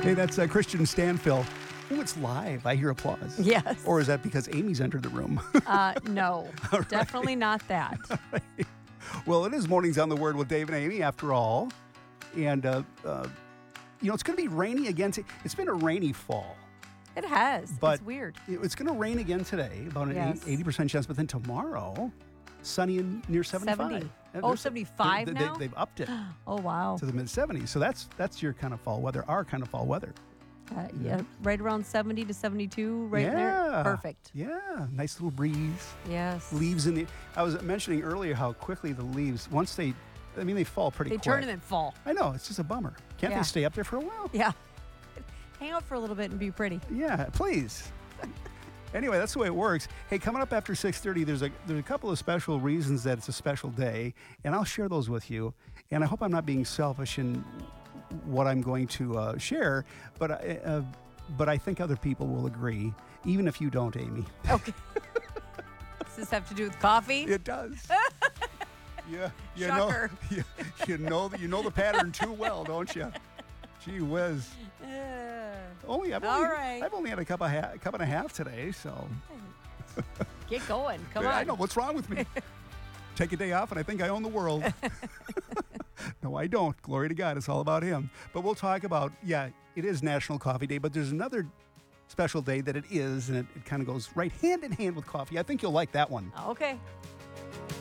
Hey, that's Christian Stanfill. Oh, it's live. I hear applause. Yes. Or is that because Amy's entered the room? No, definitely not that. Well, it is Mornings on the Word with Dave and Amy, after all. And, it's going to be rainy again. It's been a rainy fall. It has. But it's weird. It's going to rain again today, about an Yes. 80% chance. But then tomorrow, sunny and near 75. 70. Yeah, Oh, they're- 75 now? They've upped it Oh, wow. to the mid-70s. So that's your kind of fall weather, our kind of fall weather. Yeah, right around 70 to 72, right there. Perfect. Yeah, nice little breeze. Yes. Leaves in the. I was mentioning earlier how quickly the leaves, once they fall pretty They quick. turn them in fall. I know, it's just a bummer. Can't Yeah. they stay up there for a while? Yeah. Hang out for a little bit and be pretty. Yeah, please. Anyway, that's the way it works. Hey, coming up after 6:30, there's a couple of special reasons that it's a special day, and I'll share those with you. And I hope I'm not being selfish in what I'm going to share, but I think other people will agree, even if you don't, Amy. Okay. Does this have to do with coffee? It does. Yeah, Shocker. you know the pattern too well, don't you? Gee whiz. I've only had a cup and a half today, so Get going. Come I on. know what's wrong with me. Take a day off, and I think I own the world. No, I don't. Glory to God. It's all about Him. But we'll talk about, it is National Coffee Day, but there's another special day that it is, and it kind of goes right hand in hand with coffee. I think you'll like that one. Okay.